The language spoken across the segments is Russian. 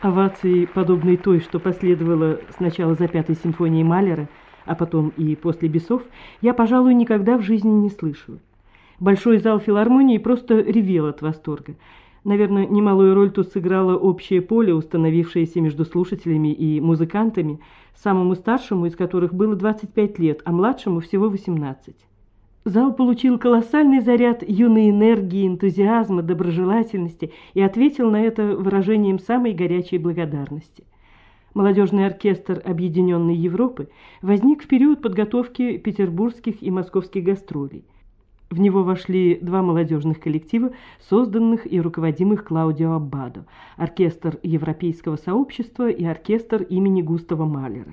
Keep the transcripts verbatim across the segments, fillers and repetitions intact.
Овации, подобной той, что последовала сначала за Пятой симфонией Малера, а потом и после «Бесов», я, пожалуй, никогда в жизни не слышала. Большой зал филармонии просто ревел от восторга. Наверное, немалую роль тут сыграло общее поле, установившееся между слушателями и музыкантами, самому старшему из которых было двадцать пять лет, а младшему всего восемнадцать. Зал получил колоссальный заряд юной энергии, энтузиазма, доброжелательности и ответил на это выражением самой горячей благодарности. Молодежный оркестр Объединенной Европы возник в период подготовки петербургских и московских гастролей. В него вошли два молодежных коллектива, созданных и руководимых Клаудио Аббадо, оркестр Европейского сообщества и оркестр имени Густава Малера.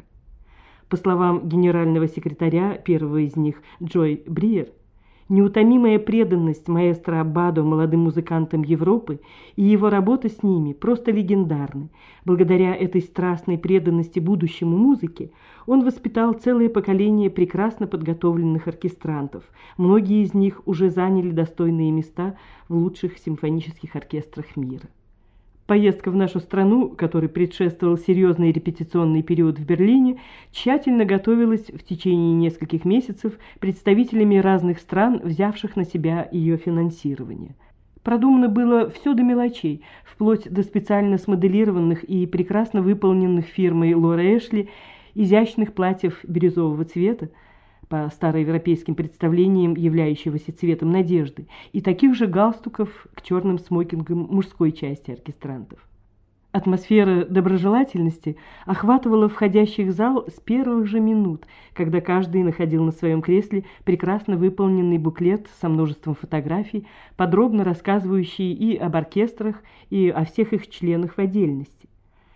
По словам генерального секретаря первого из них, Джой Бриер, неутомимая преданность маэстро Аббадо молодым музыкантам Европы и его работа с ними просто легендарны. Благодаря этой страстной преданности будущему музыке он воспитал целое поколение прекрасно подготовленных оркестрантов. Многие из них уже заняли достойные места в лучших симфонических оркестрах мира. Поездка в нашу страну, которой предшествовал серьезный репетиционный период в Берлине, тщательно готовилась в течение нескольких месяцев представителями разных стран, взявших на себя ее финансирование. Продумано было все до мелочей, вплоть до специально смоделированных и прекрасно выполненных фирмой Лора Эшли изящных платьев бирюзового цвета, по староевропейским представлениям являющегося цветом надежды, и таких же галстуков к черным смокингам мужской части оркестрантов. Атмосфера доброжелательности охватывала входящих в зал с первых же минут, когда каждый находил на своем кресле прекрасно выполненный буклет со множеством фотографий, подробно рассказывающий и об оркестрах, и о всех их членах в отдельности.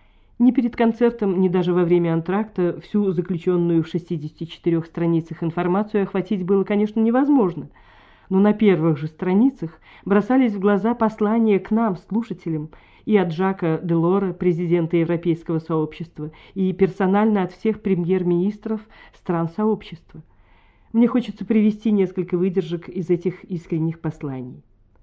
Ни перед концертом, ни даже во время антракта всю заключенную в шестидесяти четырёх страницах информацию охватить было, конечно, невозможно, но на первых же страницах бросались в глаза послания к нам, слушателям, и от Жака Делора, президента Европейского сообщества, и персонально от всех премьер-министров стран сообщества. Мне хочется привести несколько выдержек из этих искренних посланий.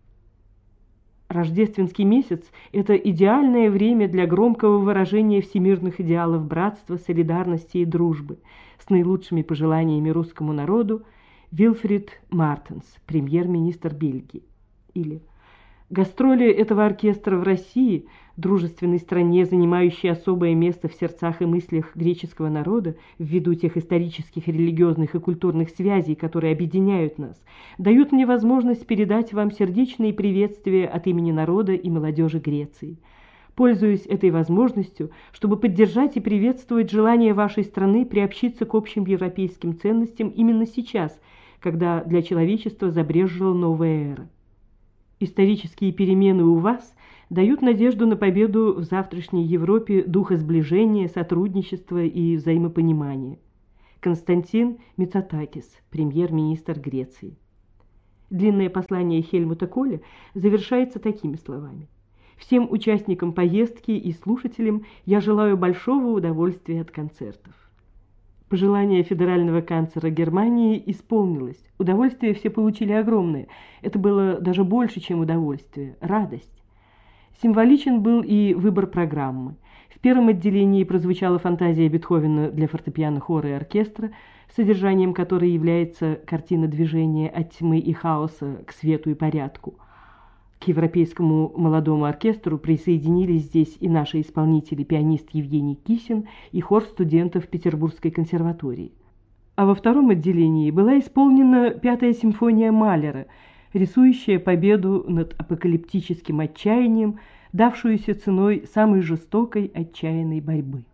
Рождественский месяц – это идеальное время для громкого выражения всемирных идеалов братства, солидарности и дружбы. С наилучшими пожеланиями русскому народу, Вильфрид Мартенс, премьер-министр Бельгии. Или гастроли этого оркестра в России, дружественной стране, занимающей особое место в сердцах и мыслях греческого народа, ввиду тех исторических, религиозных и культурных связей, которые объединяют нас, дают мне возможность передать вам сердечные приветствия от имени народа и молодежи Греции. Пользуюсь этой возможностью, чтобы поддержать и приветствовать желание вашей страны приобщиться к общим европейским ценностям именно сейчас, когда для человечества забрезжила новая эра. Исторические перемены у вас дают надежду на победу в завтрашней Европе духа сближения, сотрудничества и взаимопонимания. Константин Мицотакис, премьер-министр Греции. Длинное послание Хельмута Коля завершается такими словами. Всем участникам поездки и слушателям я желаю большого удовольствия от концертов. Пожелание федерального канцлера Германии исполнилось. Удовольствие все получили огромное. Это было даже больше, чем удовольствие. Радость. Символичен был и выбор программы. В первом отделении прозвучала фантазия Бетховена для фортепиано, хора и оркестра, содержанием которой является картина движения от тьмы и хаоса к свету и порядку. К европейскому молодому оркестру присоединились здесь и наши исполнители, пианист Евгений Кисин и хор студентов Петербургской консерватории. А во втором отделении была исполнена Пятая симфония Малера, рисующая победу над апокалиптическим отчаянием, давшуюся ценой самой жестокой отчаянной борьбы.